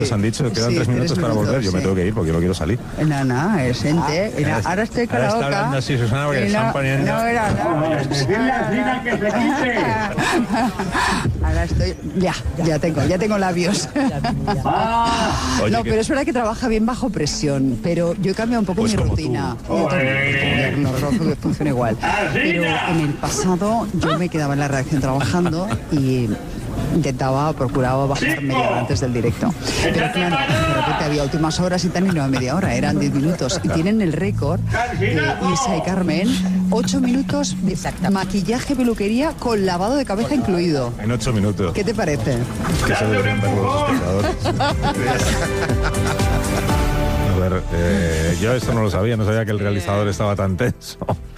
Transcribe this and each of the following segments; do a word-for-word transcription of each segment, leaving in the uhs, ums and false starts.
Nos han dicho que quedan Sí, tres minutos tres para minutos, volver. Yo me sí. tengo que ir porque yo no quiero salir. No, no, es gente. Mira, ahora estoy Ahora está karaoke. hablando así, Susana, porque Y están no, poniendo- no era nada. Ahora estoy. Ya, ya tengo, ya tengo labios. Oye, No, que- pero es verdad que trabaja bien bajo presión. Pero yo he cambiado un poco Pues mi como rutina. tú. Yo también, no, no, no funciona igual. Pero en el pasado yo me quedaba en la redacción trabajando y intentaba, procuraba bajar media hora antes del directo. Pero claro, de repente había últimas horas y tal, y no era media hora, eran diez minutos. Y tienen el récord de Isa y Carmen, ocho minutos de maquillaje, peluquería con lavado de cabeza incluido. En ocho minutos. ¿Qué te parece? Que eso deberían ver los espectadores. A ver, eh, yo esto no lo sabía, no sabía que el realizador estaba tan tenso.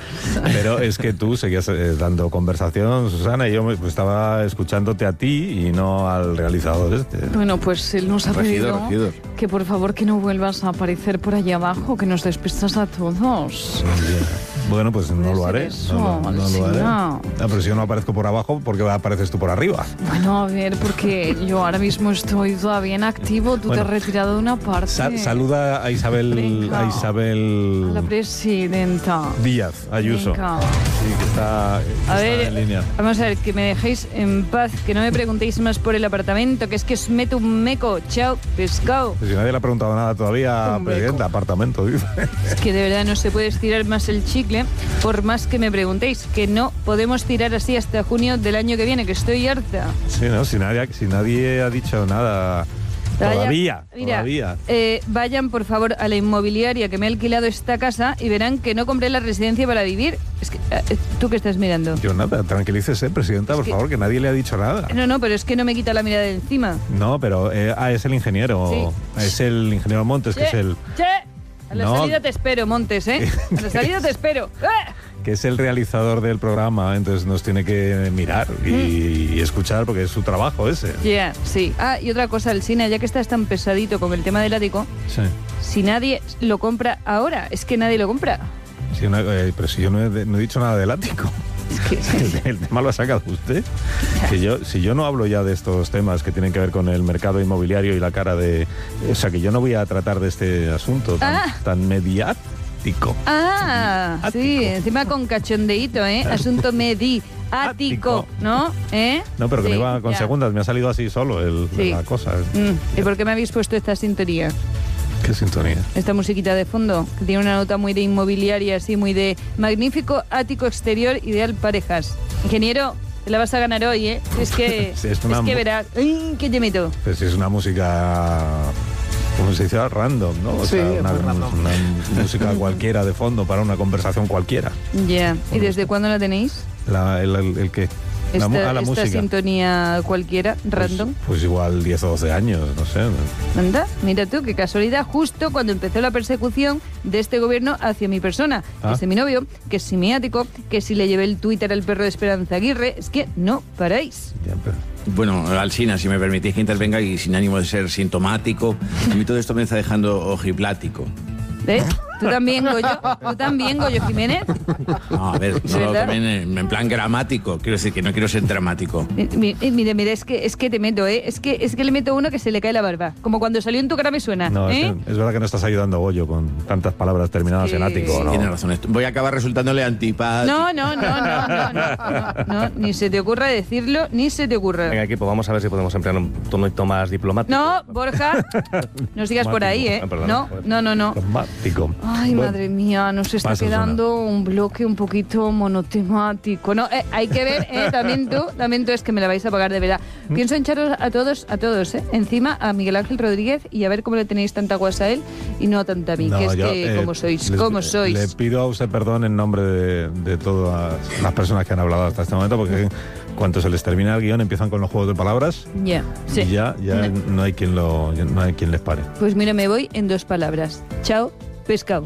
Pero es que tú seguías eh, dando conversación, Susana, y yo me, pues, estaba escuchándote a ti y no al realizador este. Bueno, pues él nos ha Regidor, pedido regidor. que por favor que no vuelvas a aparecer por allá abajo, que nos despistas a todos. Bueno, pues no Puede lo ser haré. eso, No, lo- no lo haré. Alsina. Ah, pero si yo no aparezco por abajo, ¿por qué apareces tú por arriba? Bueno, a ver, porque yo ahora mismo estoy todavía en activo, tú Bueno. te has retirado de una parte. Sa- saluda a Isabel, Venga. a Isabel A la presidenta. Díaz Ayuso. Venga. Sí, que está, que A está ver, en línea. vamos a ver, que me dejéis en paz, que no me preguntéis más por el apartamento, que es que os meto un meco. Chao, pescado. Pues si nadie le ha preguntado nada todavía, Hombre, presidenta, apartamento, dice. Es que de verdad no se puede estirar más el chicle, por más que me preguntéis, que no podemos tirar así hasta junio del año que viene, que estoy harta. Sí, ¿no? Si nadie, si nadie ha dicho nada Vaya- todavía, Mira, todavía. eh, vayan por favor a la inmobiliaria que me ha alquilado esta casa y verán que no compré la residencia para vivir. Es que, eh, ¿tú qué estás mirando? Yo nada, tranquilícese, presidenta, por que- favor, que nadie le ha dicho nada. No, no, pero es que no me quita la mirada de encima. No, pero eh, ah, es el ingeniero, Sí. es el ingeniero Montes, que es el Che, a la No. salida te espero, Montes, ¿eh? A la salida te espero. ¡Ah! que es el realizador del programa, entonces nos tiene que mirar y, y escuchar porque es su trabajo ese. Ya, sí. Ah, y otra cosa, el cine, ya que estás tan pesadito con el tema del ático, Sí. si nadie lo compra ahora, es que nadie lo compra. Sí, una- eh, pero si yo no he, no he dicho nada del ático. Es que, El, el tema lo ha sacado usted. Que yo, si yo no hablo ya de estos temas que tienen que ver con el mercado inmobiliario y la cara de... O sea, que yo no voy a tratar de este asunto tan, Ah. tan mediático. Ah, Ático. sí, encima con cachondeíto, ¿eh? Asunto mediático, Ático. ¿no? ¿Eh? No, pero que Sí, no iba con ya. segundas, me ha salido así solo el, Sí. la cosa. Mm, ¿Y por qué me habéis puesto esta sintonía? Qué sintonía. Esta musiquita de fondo, que tiene una nota muy de inmobiliaria, así, muy de magnífico ático exterior, ideal parejas. Ingeniero, te la vas a ganar hoy, ¿eh? Es que, Sí, es una es que mu- verás. ¡Ay, qué te meto! Pues si es una música... Como se dice, random, ¿no? O Sí, sea, una, muy random. una música cualquiera de fondo para una conversación cualquiera. Ya. ¿Y desde cuándo la tenéis? La, el, el, el qué? La, mu- Esta, ah, la esta música. sintonía cualquiera, Pues- random. Pues, igual diez o doce años, no sé. Anda, mira tú, qué casualidad, justo cuando empezó la persecución de este gobierno hacia mi persona, Ah. que es de mi novio, que es simiático, que si le llevé el Twitter al perro de Esperanza Aguirre, es que no paráis. Ya, pero- Bueno, Alsina, si me permitís que intervenga y sin ánimo de ser sintomático, a mí todo esto me está dejando ojiplático. ¿Eh? ¿Tú también, Goyo? ¿Tú también, Goyo Jiménez? No, a ver, ¿Es no, verdad? también en, en plan gramático. Quiero decir que no quiero ser dramático. Mi- mi- eh, Mira, mira, es que, es que te meto, ¿eh? Es que, es que le meto uno que se le cae la barba. Como cuando salió en tu cara me suena, No, es, ¿eh? que es verdad que no estás ayudando a Goyo con tantas palabras terminadas Sí. en ático, ¿no? Tiene razón. esto- Voy a acabar resultándole antipático. No, no, no, no, no, no, no, no, ni se te ocurra decirlo, ni se te ocurra. Venga, equipo, vamos a ver si podemos emplear un tonito más diplomático. No, Borja, no sigas por ahí, ¿eh? Ah, perdón, No, joder. no, no, no. Dramático. Ay, Bueno, madre mía, nos está pasa, quedando un bloque un poquito monotemático. No, eh, hay que ver, eh, también tú, también tú es que me la vais a pagar de verdad. Pienso en echaros a todos, a todos, eh. Encima a Miguel Ángel Rodríguez y a ver cómo le tenéis tanta guasa a él y no a tanta a mí, no, que es yo, que eh, como sois, les- como sois. Le pido a usted perdón en nombre de, de todas las personas que han hablado hasta este momento, porque cuando se les termina el guión empiezan con los juegos de palabras Ya, sí. y ya, ya No. no hay quien lo, no hay quien les pare. Pues mira, me voy en dos palabras. Chao, pescado.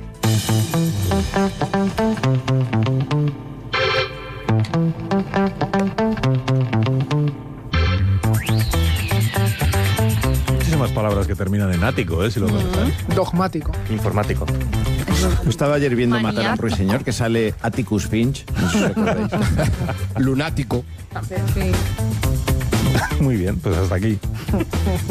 Muchísimas palabras que terminan en ático, ¿eh? Si lo pensáis. Dogmático. Informático. Yo estaba ayer viendo Maniaco. Matar a un ruiseñor que sale Atticus Finch. No sé si recordáis. Lunático. Sí. Muy bien, pues hasta aquí.